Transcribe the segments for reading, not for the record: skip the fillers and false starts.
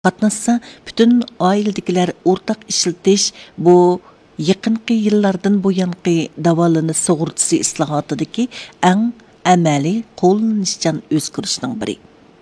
qatnashsa, bütün oiladagilar o'rtaq ishlatish bu yaqinqi yillardan buyanqi davolanish sug'urtasi islohotidagi eng amaliy qo'llanishchan o'zgarishning biri.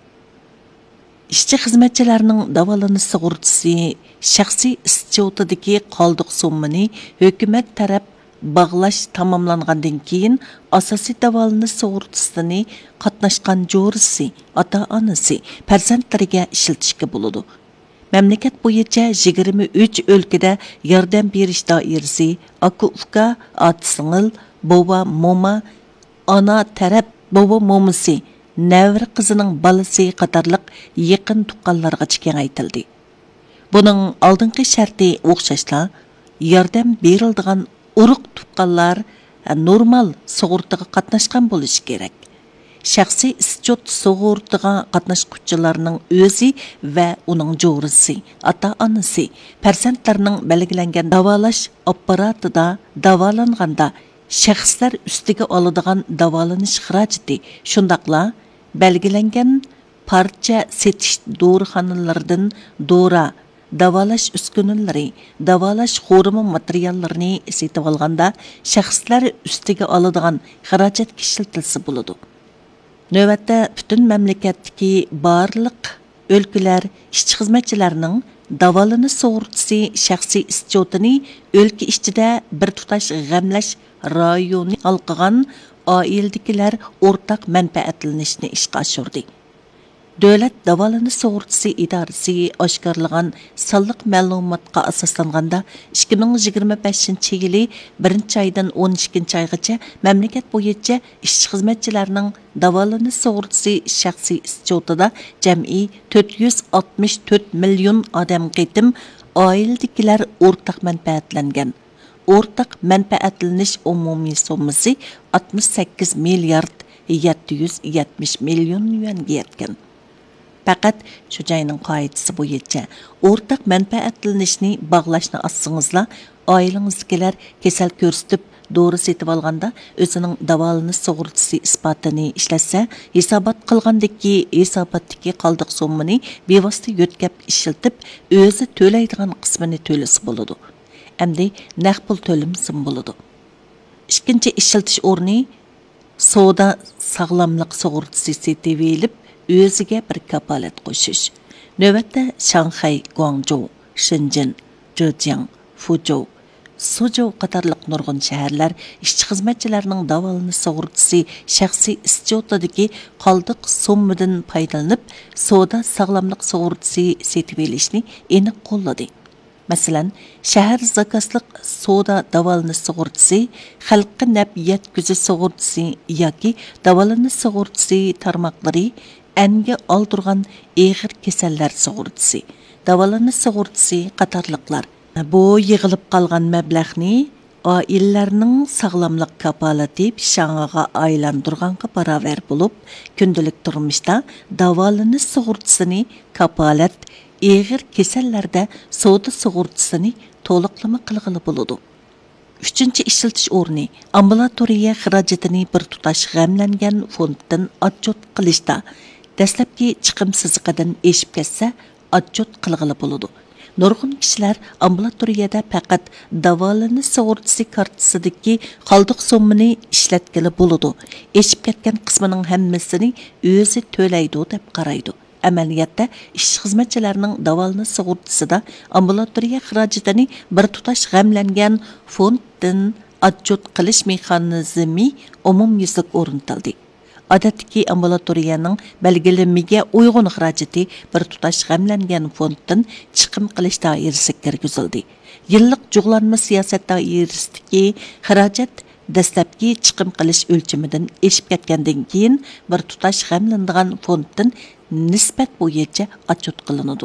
İşçi xizmetçilərinin davalanish sug'urtasi shaxsiy ischotidagi qoldiq summani hökumət tərəf bağlash tamamlangandan keyin asosiy davalanish sug'urtasini qatnashgan jo'risi, ota-onasi, farzandlariga ishlatishga bo'ladi. Mamlakat bo'yicha 23 o'lkada yordam berish doirasi aka-uka, ota-singil, bova, momo, ona taraf bova momisi, Nəvr qızının balası qatarlıq yaqin tuqqanlarga kengaytildi. Buning oldingi sharti o'xshashla yordam berildigan urug' tuqqanlar normal sug'urtaga qatnashgan bo'lishi kerak. Shaxsiy ischot sug'urtaga qatnashuvchilarning o'zi va uning jo'risi, ota-onasi, farzandlarining belgilangan davolash apparatida davolanganda shaxslar ustiga oladigan davolanish xarajati shundaqla belgilangan parcha setish dorixonalardan dora, davolash uskunalari, davolash xorimi materiallarini setib olganda shaxslar ustiga oladigan xarajat ishlatilsa bo'ladi. Navbatda butun mamlakatdagi barliq o'lkalar ishchi xizmatchilarining davolanish sug'urtasi shaxsiy ischotini o'lka ichida bir tutash g'amlash rayoni halqagan oiladagilar o'rtaq manfaatlanishni ishga oshirdi. Davlat davolanish sug'urtasi idorasi oshkorlagan sonliq ma'lumotga asoslanganda 2025-yili 1-oydan 12-oygacha mamlakat bo'yicha ishchi xizmatchilarining davolanish sug'urtasi shaxsiy ischotida jami 464 million odam qitim oiladagilar o'rtaq manfaatlangan. O'rtaq manfaatlanish umumiy summasi 68 milliard 770 million yuanga yetgan. Faqat shu joyning qoidasi bo'yicha o'rtaq manfaatlanishni bog'lashni assingizlar, oilangizdagilar kasal ko'rsatib dori setib olganda o'zining davolanish sug'urtasi isbotini ishlatsa, hisobot qilgandagi hisobotdagi qoldiq summani bevosita yo'tkab ishlatib, o'zi to'laydigan qismini to'lasa bo'ladi. Әмді нәқ пұл төлімсін болуды. Ikkinchi ishiltish o'rni soda sog'lomlik sug'urtasi setib elib, o'ziga bir kapolat qo'shish. Navbatda Shanxay, Guangzhou, Shenzhen, Zhejiang, Fuzhou, Suzhou qatorliq nurg'un shaharlar ishchi xizmatchilarining davolanish sug'urtasi shaxsiy ischotidagi qoldiq summadan foydalanib, soda sog'lomlik sug'urtasi setib elishni aniq qo'lladi. Masalan, shahar zakazliq soda davolanish sug'urtasi, xalqqa naf yetkazish sug'urtasi yoki davolanish sug'urtasi tarmoqlari anga oldirgan eg'ir kasallar sug'urtasi, davolanish sug'urtasi qatorliqlar. Bu yig'ilib qolgan mablag'ni oilalarning sog'lomlik kapolati pishang'iga aylantirganga barobar bo'lib, kundalik turmushda davolanish sug'urtasini kapolat eg'ir kasallarda soda sug'urtasini to'liqlama qilg'ili bo'ladi. Uchinchi ishiltish o'rni ambulatoriya xarajatini bir tutash g'amlangan fonddan отчет qilishda dastlabki chiqim siziqidan eshib ketsa отчет qilg'ili bo'ladi. Nurg'un kishilar ambulatoriyada faqat davolanish sug'urtasi kartasidagi qoldiq summani ishlatgili bo'ladi. Eshib ketgan qismining hammasini o'zi to'laydi deb qaraydi. Amaliyotda ishchi xizmatchilarining davolanish sug'urtasida ambulatoriya xarajatini bir tutash g'amlangan fonddan отчет qilish mexanizmi umumyuzlik o'rnatildi. Odatdagi ambulatoriyaning belgilamiga uyg'un xarajati bir tutash g'amlangan fonddan chiqim qilish doirasiga kirgizildi. Yillik jug'lanma siyosat doirasidagi xarajat dastlabki chiqim qilish o'lchamidan eshib ketgandan keyin bir tutash g'amlanadigan fonddan nisbat bo'yicha отчет qilinadi.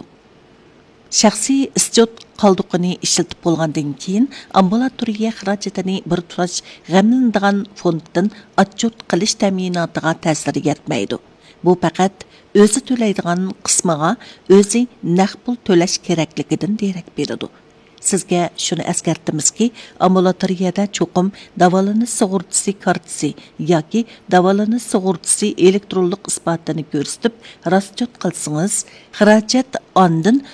Shaxsiy ischot qoldiqini ishlatib bo'lgandan keyin ambulatoriya xarajatini bir tutash g'amlanadigan fonddan отчет qilish ta'minotiga ta'sir etmaydi. Bu faqat o'zi to'laydigan qismiga o'zi naq pul to'lash kerakligidan derak beradi. sizga shuni eskartimizki, ambulatoriyada cho'qim davolanish sug'urtasi kartasi yoki davolanish sug'urtasi elektronlik isbotini ko'rsatib, rostchot qilsangiz, xarajat ondan